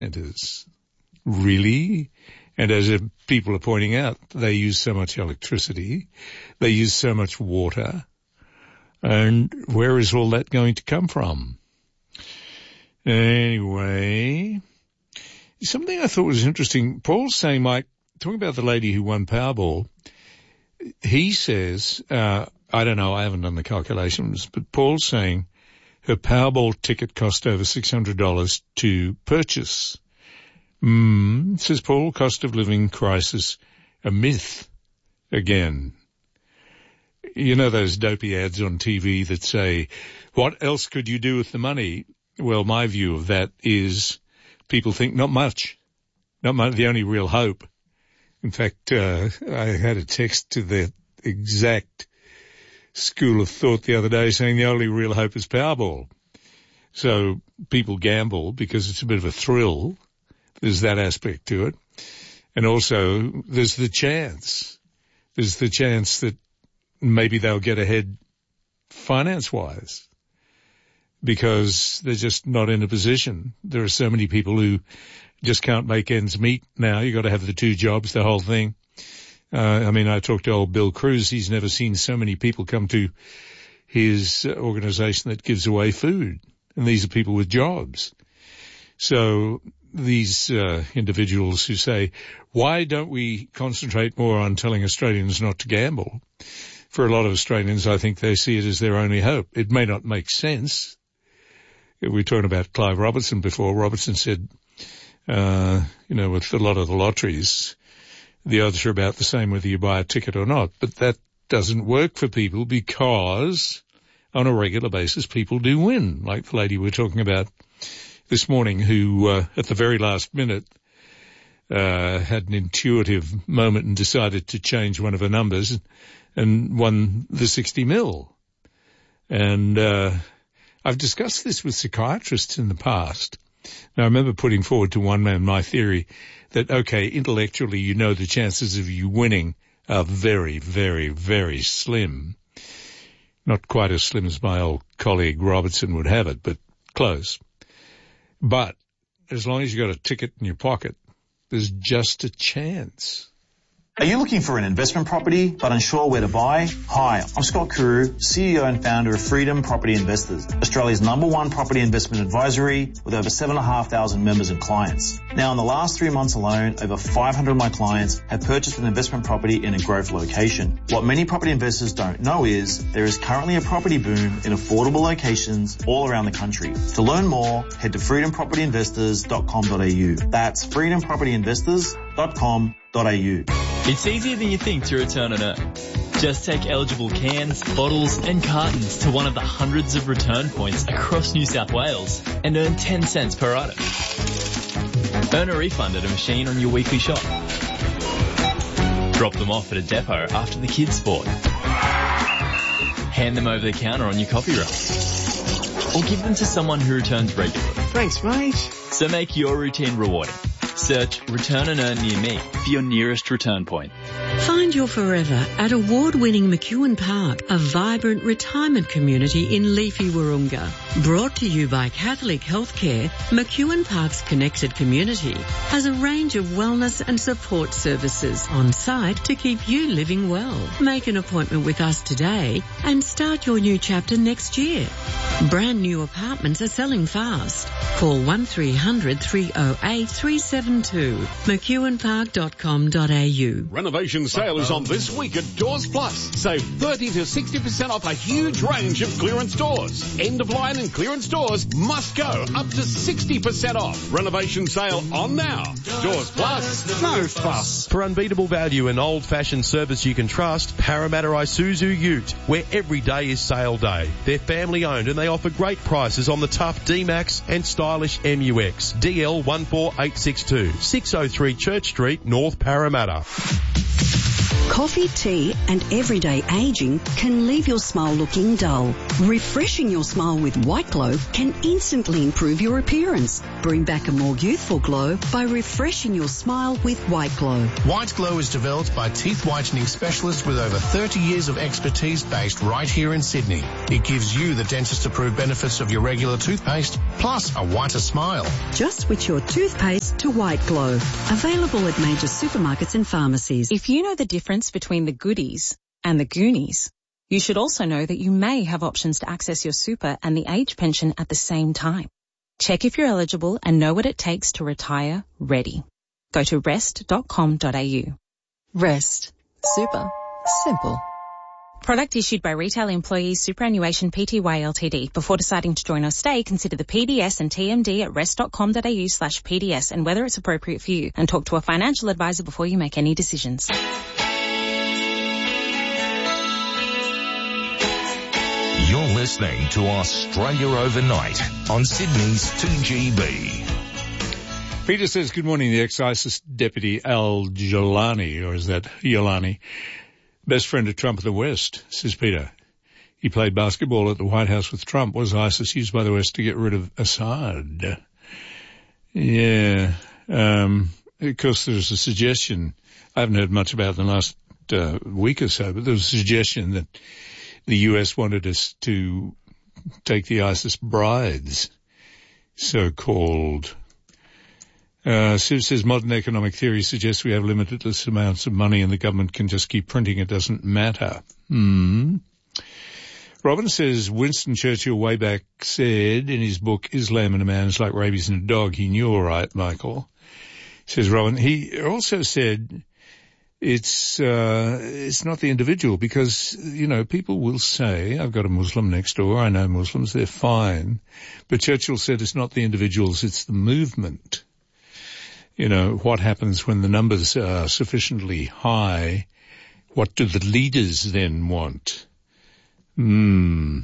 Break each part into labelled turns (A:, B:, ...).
A: centres. Really? And as people are pointing out, they use so much electricity, they use so much water, and where is all that going to come from? Anyway, something I thought was interesting, Paul's saying, Mike, talking about the lady who won Powerball, he says, I don't know, I haven't done the calculations, but Paul's saying her Powerball ticket cost over $600 to purchase. Says Paul, cost of living crisis, a myth again. You know those dopey ads on TV that say, what else could you do with the money? Well, my view of that is people think not much. Not much, the only real hope. In fact, I had a text to the exact school of thought the other day saying the only real hope is Powerball. So people gamble because it's a bit of a thrill. There's that aspect to it. And also there's the chance. There's the chance that maybe they'll get ahead finance-wise because they're just not in a position. There are so many people who just can't make ends meet now. You've got to have the 2 jobs, the whole thing. I talked to old Bill Cruz. He's never seen so many people come to his organization that gives away food. And these are people with jobs. So these individuals who say, why don't we concentrate more on telling Australians not to gamble? For a lot of Australians, I think they see it as their only hope. It may not make sense. We were talking about Clive Robertson before. Robertson said, with a lot of the lotteries, the odds are about the same whether you buy a ticket or not. But that doesn't work for people because on a regular basis people do win, like the lady we were talking about this morning who at the very last minute had an intuitive moment and decided to change one of her numbers and won the 60 mil. And I've discussed this with psychiatrists in the past. Now, I remember putting forward to one man my theory that, okay, intellectually you know the chances of you winning are very, very, very slim. Not quite as slim as my old colleague Robertson would have it, but close. But as long as you've got a ticket in your pocket, there's just a chance.
B: Are you looking for an investment property but unsure where to buy? Hi, I'm Scott Kuru, CEO and founder of Freedom Property Investors, Australia's #1 property investment advisory with over 7,500 members and clients. Now, in the last 3 months alone, over 500 of my clients have purchased an investment property in a growth location. What many property investors don't know is there is currently a property boom in affordable locations all around the country. To learn more, head to freedompropertyinvestors.com.au. That's freedompropertyinvestors.com.au.
C: It's easier than you think to return and earn. Just take eligible cans, bottles and cartons to one of the hundreds of return points across New South Wales and earn 10 cents per item. Earn a refund at a machine on your weekly shop. Drop them off at a depot after the kids' sport. Hand them over the counter on your coffee run. Or give them to someone who returns regularly.
D: Thanks, mate.
C: So make your routine rewarding. Search Return and Earn near me for your nearest return point.
E: Find your forever at award-winning McEwen Park, a vibrant retirement community in leafy Wahroonga. Brought to you by Catholic Healthcare, McEwen Park's connected community has a range of wellness and support services on site to keep you living well. Make an appointment with us today and start your new chapter next year. Brand new apartments are selling fast. Call 1300 308 372. McEwenpark.com.au.
F: Renovation sale is on this week at Doors Plus. Save 30 to 60% off a huge range of clearance doors. End of line and clearance doors must go up to 60% off. Renovation sale on now. Doors Plus. No fuss.
G: For unbeatable value and old-fashioned service you can trust, Parramatta Isuzu Ute, where every day is sale day. They're family-owned and they offer great prices on the tough D-Max and stylish MUX. DL 14862, 603 Church Street, North Parramatta.
D: Coffee, tea and everyday ageing can leave your smile looking dull. Refreshing your smile with White Glow can instantly improve your appearance. Bring back a more youthful glow by refreshing your smile with White Glow.
H: White Glow is developed by teeth whitening specialists with over 30 years of expertise based right here in Sydney. It gives you the dentist-approved benefits of your regular toothpaste, plus a whiter smile.
D: Just switch your toothpaste to White Glow. Available at major supermarkets and pharmacies.
I: If you know the difference between the goodies and the Goonies, you should also know that you may have options to access your super and the age pension at the same time. Check if you're eligible and know what it takes to retire ready. Go to rest.com.au. Rest. Super. Simple. Product issued by Retail Employees Superannuation Pty Ltd. Before deciding to join or stay, consider the PDS and TMD at rest.com.au/PDS and whether it's appropriate for you, and talk to a financial advisor before you make any decisions.
J: You're listening to Australia Overnight on Sydney's 2GB.
A: Peter says, good morning, the ex-ISIS deputy al-Jolani, or is that Yolani? Best friend of Trump of the West, says Peter. He played basketball at the White House with Trump. Was ISIS used by the West to get rid of Assad? Yeah. Of course, there's a suggestion. I haven't heard much about it in the last week or so, but there was a suggestion that the U.S. wanted us to take the ISIS brides, so-called. Sue says modern economic theory suggests we have limitless amounts of money and the government can just keep printing. It doesn't matter. Robin says Winston Churchill way back said in his book Islam and a Man is like rabies in a dog. He knew all right, Michael. Says Robin. He also said it's not the individual because, you know, people will say, I've got a Muslim next door, I know Muslims, they're fine. But Churchill said it's not the individuals, it's the movement. You know, what happens when the numbers are sufficiently high? What do the leaders then want? Let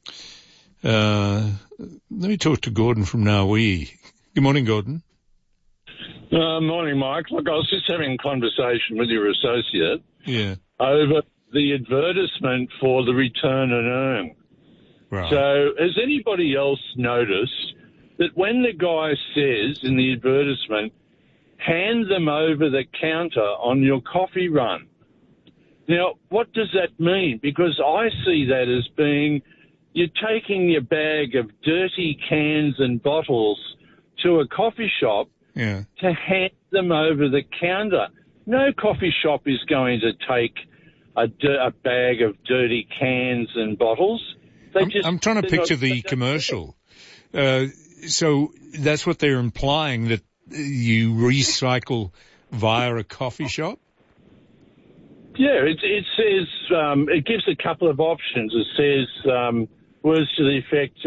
A: me talk to Gordon from Nawi. Good morning, Gordon.
K: Morning, Mike. Look, I was just having a conversation with your associate
A: over
K: the advertisement for the return and earn.
A: Right.
K: So has anybody else noticed that when the guy says in the advertisement, hand them over the counter on your coffee run? Now, what does that mean? Because I see that as being you're taking your bag of dirty cans and bottles to a coffee shop to hand them over the counter. No coffee shop is going to take a bag of dirty cans and bottles.
A: I'm trying to picture the commercial. So that's what they're implying, that you recycle via a coffee shop?
K: Yeah, it says, it gives a couple of options. It says, words to the effect,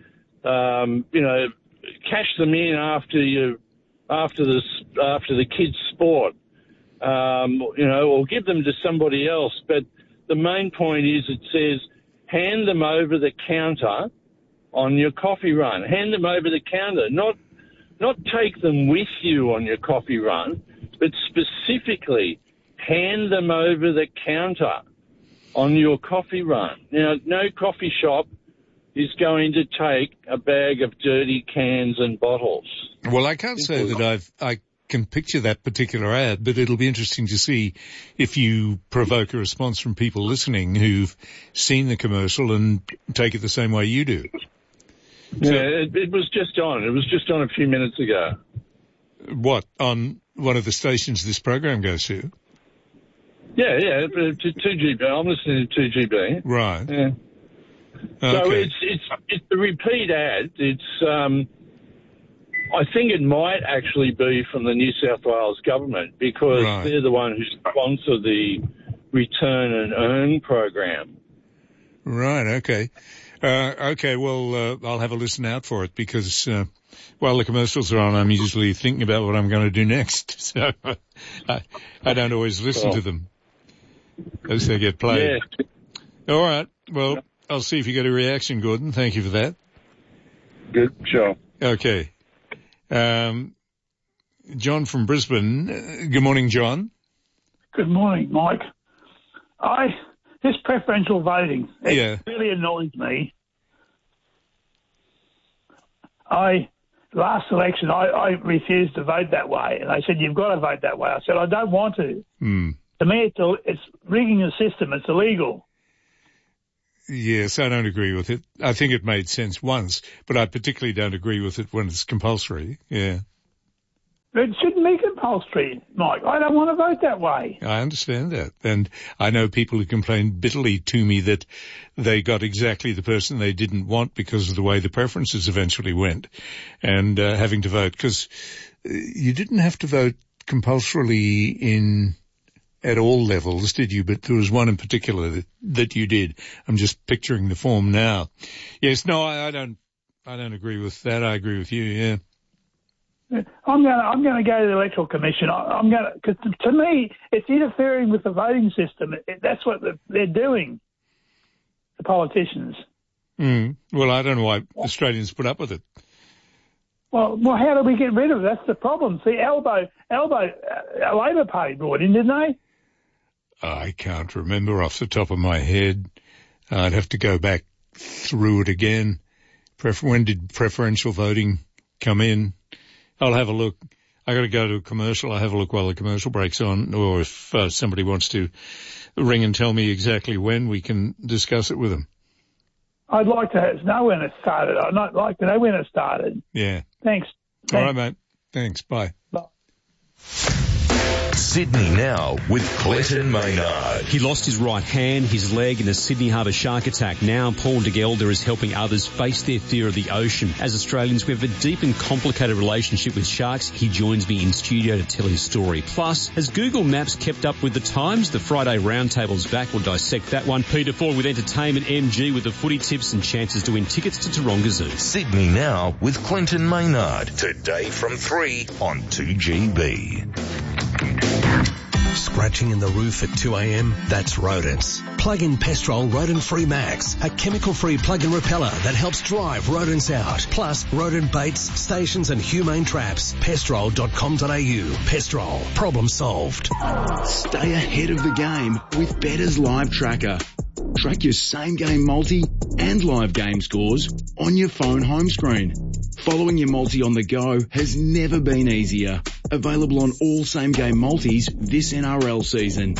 K: cash them in after the kids' sport, or give them to somebody else. But the main point is it says, hand them over the counter on your coffee run. Hand them over the counter, not take them with you on your coffee run, but specifically hand them over the counter on your coffee run. Now, no coffee shop is going to take a bag of dirty cans and bottles.
A: Well, I can't say that I can picture that particular ad, but it'll be interesting to see if you provoke a response from people listening who've seen the commercial and take it the same way you do.
K: Yeah, it was just on. It was just on a few minutes ago.
A: What, on one of the stations this program goes to?
K: Yeah, to 2GB. I'm listening to 2GB.
A: Right.
K: Yeah. So it's a repeat ad. It's I think it might actually be from the New South Wales government because they're the one who sponsor the Return and Earn program.
A: Right. Okay. Well, I'll have a listen out for it because while the commercials are on, I'm usually thinking about what I'm going to do next. So I don't always listen to them as they get played. Yeah. All right. Well, I'll see if you get a reaction, Gordon. Thank you for that.
K: Good. Sure.
A: Okay. John from Brisbane. Good morning, John.
L: Good morning, Mike. This preferential voting, it really annoys me. Last election, I refused to vote that way, and they said, you've got to vote that way. I said, I don't want to. To me, it's rigging the system. It's illegal.
A: Yes, I don't agree with it. I think it made sense once, but I particularly don't agree with it when it's compulsory. Yeah.
L: It shouldn't be compulsory, Mike. I don't want to vote that way.
A: I understand that. And I know people who complain bitterly to me that they got exactly the person they didn't want because of the way the preferences eventually went and having to vote. Because you didn't have to vote compulsorily at all levels, did you? But there was one in particular that you did. I'm just picturing the form now. Yes, no, I don't agree with that. I agree with you, yeah.
L: I'm going to go to the Electoral Commission. Because to me, it's interfering with the voting system. That's what they're doing, the politicians.
A: Well, I don't know why Australians put up with it.
L: Well, how do we get rid of it? That's the problem. See, Albo, Labor Party brought in, didn't they?
A: I can't remember off the top of my head. I'd have to go back through it again. When did preferential voting come in? I'll have a look. I got to go to a commercial. I'll have a look while the commercial breaks on, or if somebody wants to ring and tell me exactly when, we can discuss it with them.
L: I'd like to know when it started. I'd not like to know when it started.
A: Yeah.
L: Thanks.
A: All right, mate. Thanks. Bye.
L: Bye.
J: Sydney Now with Clinton Maynard.
M: He lost his right hand, his leg in a Sydney Harbour shark attack. Now Paul de Gelder is helping others face their fear of the ocean. As Australians, we have a deep and complicated relationship with sharks. He joins me in studio to tell his story. Plus, has Google Maps kept up with the times? The Friday Roundtable's back. We'll dissect that one. Peter Ford with entertainment, MG with the footy tips and chances to win tickets to Taronga Zoo.
J: Sydney Now with Clinton Maynard. Today from 3 on 2GB.
N: Scratching in the roof at 2 a.m? That's rodents. Plug in Pestrol Rodent-Free Max, a chemical-free plug-in repeller that helps drive rodents out. Plus, rodent baits, stations and humane traps. Pestrol.com.au. Pestrol. Problem solved.
O: Stay ahead of the game with Bettor's Live Tracker. Track your same-game multi and live game scores on your phone home screen. Following your multi on the go has never been easier. Available on all same-game multis this NRL season.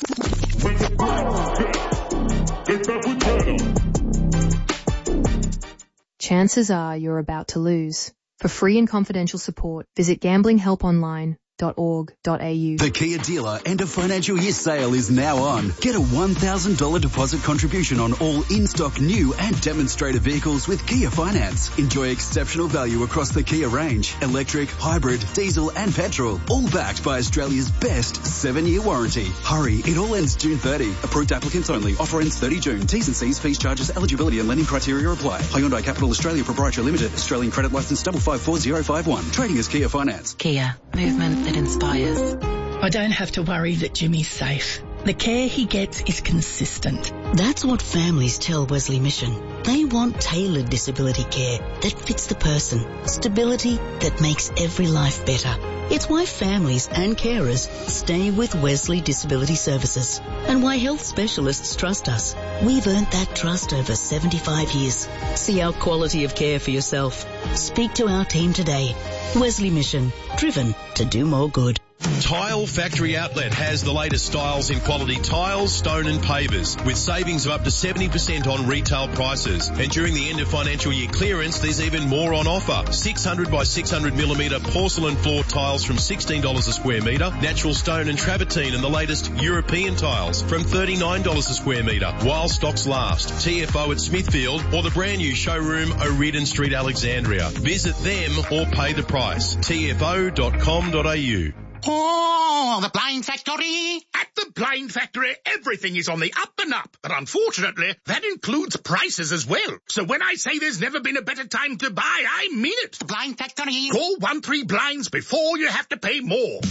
P: Chances are you're about to lose. For free and confidential support, visit gamblinghelponline.org.au.
Q: The Kia dealer end of financial year sale is now on. Get a $1,000 deposit contribution on all in-stock new and demonstrator vehicles with Kia Finance. Enjoy exceptional value across the Kia range. Electric, hybrid, diesel and petrol. All backed by Australia's best 7-year warranty. Hurry, it all ends June 30. Approved applicants only. Offer ends 30 June. T's and C's, fees, charges, eligibility and lending criteria apply. Hyundai Capital Australia Proprietary Limited. Australian credit licence 554051. Trading as Kia Finance.
R: Kia. Movement that inspires. I don't have to worry that Jimmy's safe. The care he gets is consistent.
S: That's what families tell Wesley Mission. They want tailored disability care that fits the person. Stability that makes every life better. It's why families and carers stay with Wesley Disability Services and why health specialists trust us. We've earned that trust over 75 years. See our quality of care for yourself. Speak to our team today. Wesley Mission, driven to do more good.
G: Tile Factory Outlet has the latest styles in quality tiles, stone and pavers with savings of up to 70% on retail prices. And during the end of financial year clearance, there's even more on offer. 600 by 600 millimetre porcelain floor tiles from $16 a square metre, natural stone and travertine and the latest European tiles from $39 a square metre while stocks last. TFO at Smithfield or the brand new showroom O'Riordan Street, Alexandria. Visit them or pay the price. TFO.com.au.
T: Oh, the Blind Factory! At the Blind Factory, everything is on the up and up. But unfortunately, that includes prices as well. So when I say there's never been a better time to buy, I mean it. The Blind Factory. Call 13 Blinds before you have to pay more.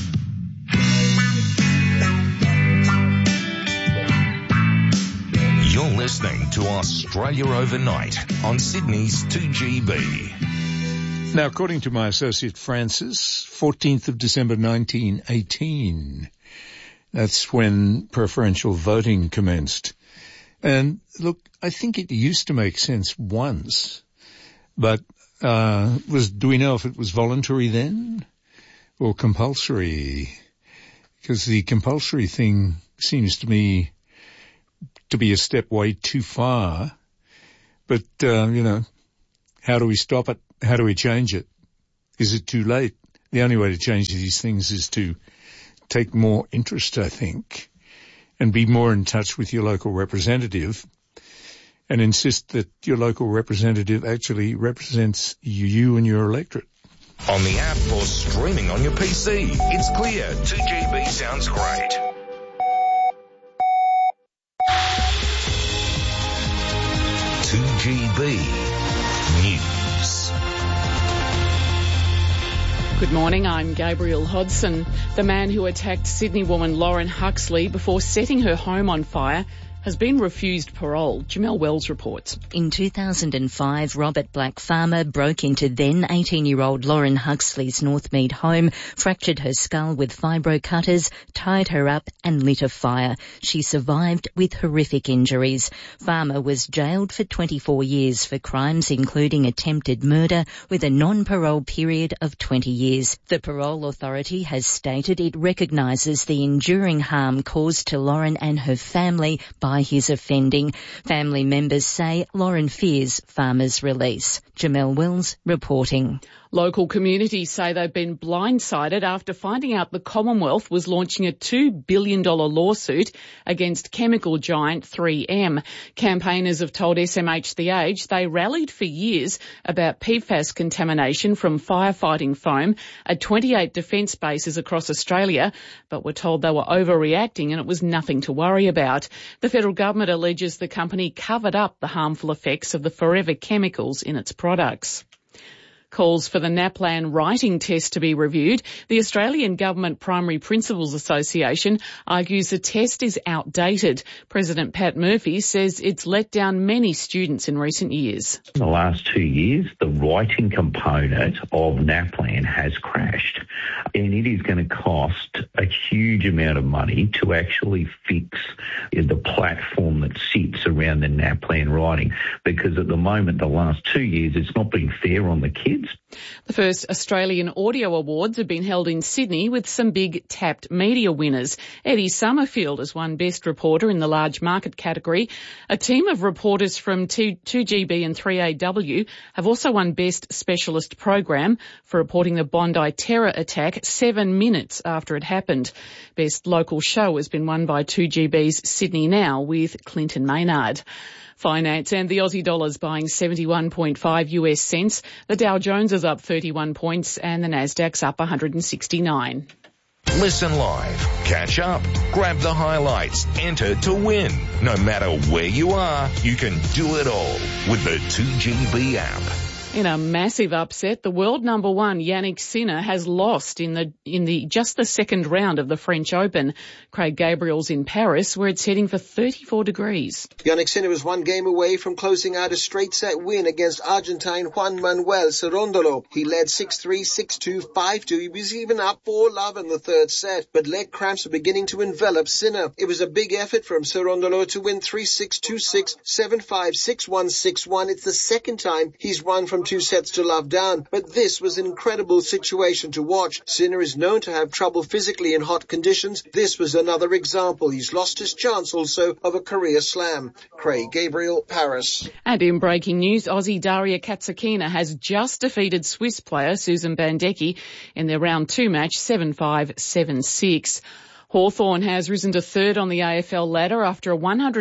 J: You're listening to Australia Overnight on Sydney's 2GB.
A: Now, according to my associate Francis, 14th of December 1918, That's when preferential voting commenced. And look, I think it used to make sense once, but do we know if it was voluntary then or compulsory? Because the compulsory thing seems to me to be a step way too far. But, how do we stop it? How do we change it? Is it too late? The only way to change these things is to take more interest, I think, and be more in touch with your local representative and insist that your local representative actually represents you and your electorate.
J: On the app or streaming on your PC, it's clear 2GB sounds great. News.
U: Good morning, I'm Gabrielle Hodson. The man who attacked Sydney woman Lauren Huxley before setting her home on fire has been refused parole. Jamelle Wells reports.
V: In 2005, Robert Black Farmer broke into then 18-year-old Lauren Huxley's Northmead home, fractured her skull with fibro cutters, tied her up and lit a fire. She survived with horrific injuries. Farmer was jailed for 24 years for crimes including attempted murder with a non-parole period of 20 years. The Parole Authority has stated it recognises the enduring harm caused to Lauren and her family by his offending. Family members say Lauren fears Farmer's release. Jamelle Wells reporting.
U: Local communities say they've been blindsided after finding out the Commonwealth was launching a $2 billion lawsuit against chemical giant 3M. Campaigners have told SMH The Age they rallied for years about PFAS contamination from firefighting foam at 28 defence bases across Australia, but were told they were overreacting and it was nothing to worry about. The federal government alleges the company covered up the harmful effects of the forever chemicals in its products. Calls for the NAPLAN writing test to be reviewed. The Australian Government Primary Principals Association argues the test is outdated. President Pat Murphy says it's let down many students in recent years.
W: In the last 2 years, the writing component of NAPLAN has crashed, and it is going to cost a huge amount of money to actually fix the platform that sits around the NAPLAN writing, because at the moment, the last 2 years, it's not been fair on the kids.
U: The first Australian Audio Awards have been held in Sydney with some big tapped media winners. Eddie Summerfield has won Best Reporter in the large market category. A team of reporters from 2GB and 3AW have also won Best Specialist Program for reporting the Bondi terror attack 7 minutes after it happened. Best Local Show has been won by 2GB's Sydney Now with Clinton Maynard. Finance and the Aussie dollar's buying 71.5 US cents. The Dow Jones is up 31 points and the Nasdaq's up 169.
J: Listen live, catch up, grab the highlights, enter to win. No matter where you are, you can do it all with the 2GB app.
U: In a massive upset, the world number one Yannick Sinner has lost in the second round of the French Open. Craig Gabriel's in Paris, where it's heading for 34 degrees.
X: Yannick Sinner was one game away from closing out a straight set win against Argentine Juan Manuel Cerundolo. He led 6-3, 6-2, 5-2. He was even up 4-love in the third set, but leg cramps were beginning to envelop Sinner. It was a big effort from Cerundolo to win 3-6, 2-6, 7-5, 6-1, 6-1. It's the second time he's won from 2 sets to love down, but this was an incredible situation to watch. Sinner is known to have trouble physically in hot conditions. This was another example. He's lost his chance also of a career slam. Craig Gabriel, Paris.
U: And in breaking news, Aussie Daria Katsakina has just defeated Swiss player Susan Bandecki in their round 2 match 7-5, 7-6. Hawthorn has risen to third on the AFL ladder after a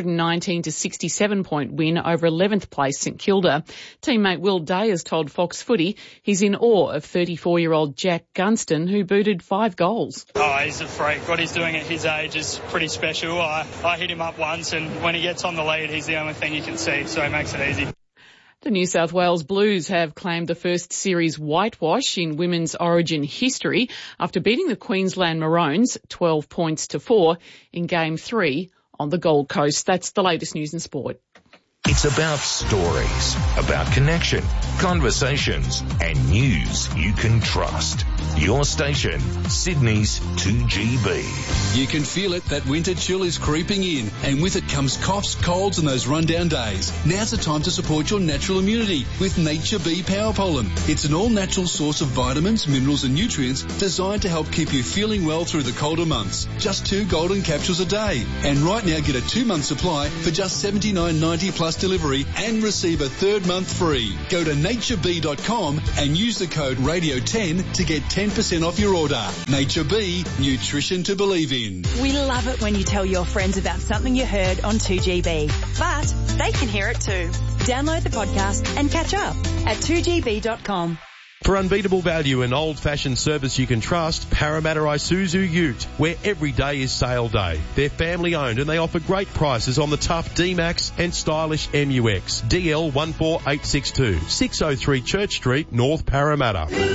U: 119 to 67 point win over 11th place St Kilda. Teammate Will Day has told Fox Footy he's in awe of 34-year-old Jack Gunston, who booted 5 goals.
Y: Oh, he's a freak. What he's doing at his age is pretty special. I hit him up once, and when he gets on the lead, he's the only thing you can see, so he makes it easy.
U: The New South Wales Blues have claimed the first series whitewash in women's Origin history after beating the Queensland Maroons 12 points to 4 in Game 3 on the Gold Coast. That's the latest news and sport.
J: It's about stories, about connection, conversations, and news you can trust. Your station, Sydney's 2GB.
B: You can feel it, that winter chill is creeping in, and with it comes coughs, colds and those rundown days. Now's the time to support your natural immunity with Nature Bee Power Pollen. It's an all-natural source of vitamins, minerals and nutrients designed to help keep you feeling well through the colder months. Just 2 golden capsules a day. And right now get a 2-month supply for just $79.90 plus delivery and receive a 3rd month free. Go to naturebee.com and use the code RADIO10 to get 10% off your order. Nature Bee, nutrition to believe in.
C: We love it when you tell your friends about something you heard on 2GB, but they can hear it too. Download the podcast and catch up at 2gb.com.
G: For unbeatable value and old-fashioned service you can trust, Parramatta Isuzu Ute, where every day is sale day. They're family-owned and they offer great prices on the tough D-Max and stylish MUX. DL 14862, 603 Church Street, North Parramatta.